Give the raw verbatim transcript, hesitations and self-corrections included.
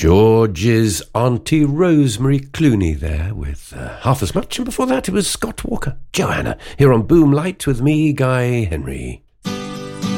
George's Auntie Rosemary Clooney there with uh, Half As Much, and before that it was Scott Walker, Joanna, here on Boom Light with me, Guy Henry.